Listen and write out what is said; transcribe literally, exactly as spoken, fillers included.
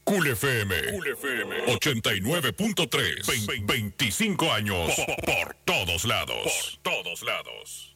Cool F M, Cool F M ochenta y nueve punto tres, veinticinco años por, por todos lados. Por todos lados.